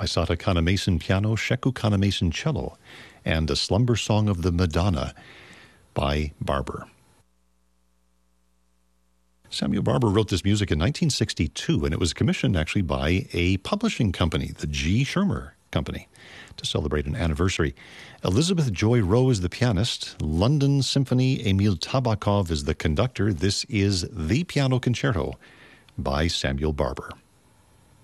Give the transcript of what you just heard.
Isata Kanemason piano, Sheku Kanemason cello, and A Slumber Song of the Madonna by Barber. Samuel Barber wrote this music in 1962, and it was commissioned actually by a publishing company, the G. Schirmer Company, to celebrate an anniversary. Elizabeth Joy Rowe is the pianist. London Symphony, Emil Tabakov is the conductor. This is the Piano Concerto by Samuel Barber.